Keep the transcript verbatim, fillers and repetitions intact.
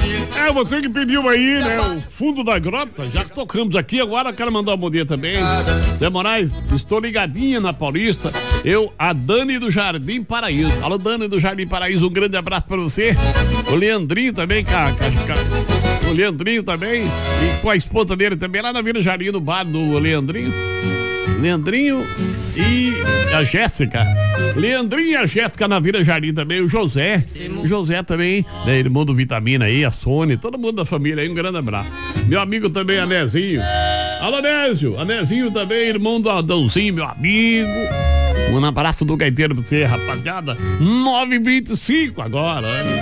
É, você que pediu aí, né? O Fundo da Grota, já que tocamos aqui, agora quero mandar um bom dia também. Zé Moraes, estou ligadinha na Paulista. Eu, a Dani do Jardim Paraíso. Alô, Dani do Jardim Paraíso, um grande abraço pra você. O Leandrinho também, cara. O Leandrinho também. E com a esposa dele também, lá na Vila Jardim, no bar do Leandrinho. Leandrinho e a Jéssica. Leandrinho e a Jéssica na Vila Jardim também. O José. O José também, né? Irmão do Vitamina aí, a Sônia, todo mundo da família aí, um grande abraço. Meu amigo também, Anézinho. Alô, Anésio. Anézinho também, irmão do Adãozinho, meu amigo. Um abraço do gaiteiro pra você, rapaziada. nove e vinte e cinco agora.